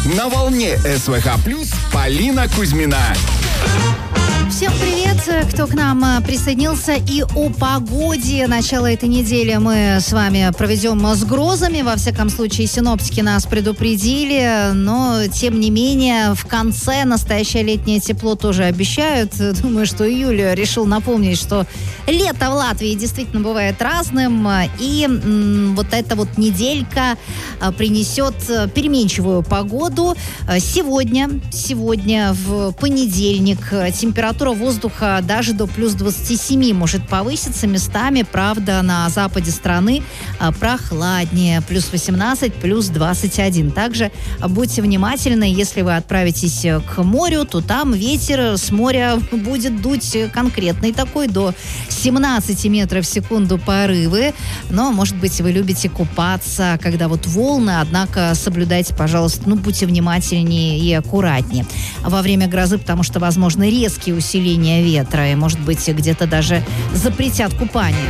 На волне СВХ+, Полина Кузьмина. Всем привет, кто к нам присоединился. И о погоде. Начало этой недели мы с вами проведем с грозами. Во всяком случае, синоптики нас предупредили. Но, тем не менее, в конце настоящее летнее тепло тоже обещают. Думаю, что июль решил напомнить, что лето в Латвии действительно бывает разным. И вот эта вот неделька принесет переменчивую погоду. Сегодня в понедельник, температура воздуха даже до плюс 27 может повыситься местами. Правда, на западе страны прохладнее. Плюс 18, плюс 21. Также будьте внимательны, если вы отправитесь к морю, то там ветер с моря будет дуть конкретный такой, до 17 метров в секунду порывы. Но, может быть, вы любите купаться, когда вот волны, однако соблюдайте, пожалуйста, будьте внимательнее и аккуратнее во время грозы, потому что, возможно, резкие усиления ветра, и, может быть, где-то даже запретят купание.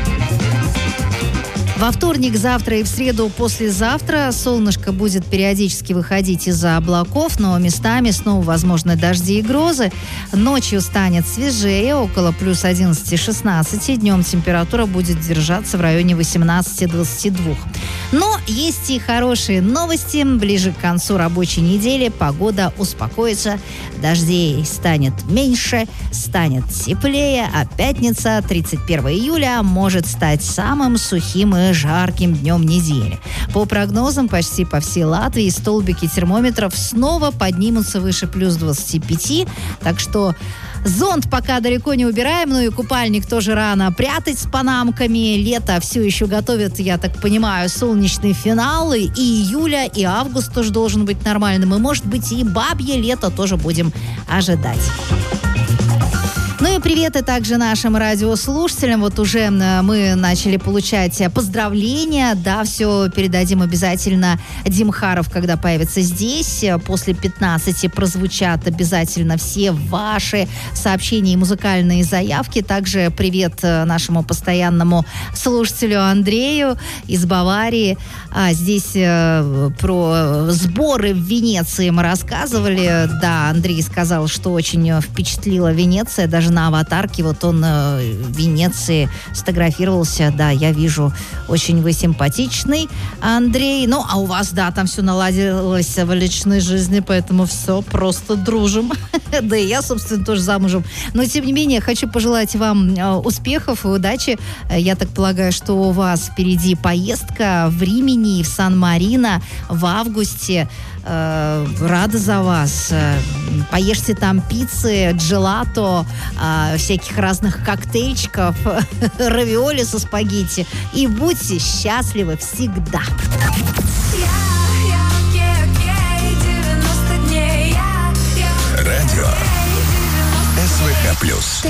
Во вторник, завтра и в среду, послезавтра солнышко будет периодически выходить из-за облаков, но местами снова возможны дожди и грозы. Ночью станет свежее, около плюс 11-16. Днем температура будет держаться в районе 18-22. Но есть и хорошие новости. Ближе к концу рабочей недели погода успокоится, дождей станет меньше, станет теплее, а пятница, 31 июля, может стать самым сухим и жарким днем недели. По прогнозам, почти по всей Латвии столбики термометров снова поднимутся выше плюс 25, так что зонт пока далеко не убираем, ну и купальник тоже рано прятать с панамками. Лето все еще готовят, я так понимаю, солнечные финалы. И июля, и август тоже должен быть нормальным. И, может быть, и бабье лето тоже будем ожидать. Ну и приветы также нашим радиослушателям. Вот уже мы начали получать поздравления. Да, все передадим обязательно. Димхаров, когда появится здесь, после 15 прозвучат обязательно все ваши сообщения и музыкальные заявки. Также привет нашему постоянному слушателю Андрею из Баварии. Здесь про сборы в Венеции мы рассказывали. Да, Андрей сказал, что очень впечатлила Венеция. Даже на аватарке вот он в Венеции сфотографировался. Да, я вижу, очень вы симпатичный, Андрей. Ну, а у вас, да, там все наладилось в личной жизни, поэтому все, просто дружим. Да и я, собственно, тоже замужем. Но, тем не менее, хочу пожелать вам успехов и удачи. Я так полагаю, что у вас впереди поездка в Римини, в Сан-Марино в августе. Рада за вас. Поешьте там пиццы, джелато, всяких разных коктейльчиков, равиоли со спагетти. И будьте счастливы всегда. Радио СВХ+.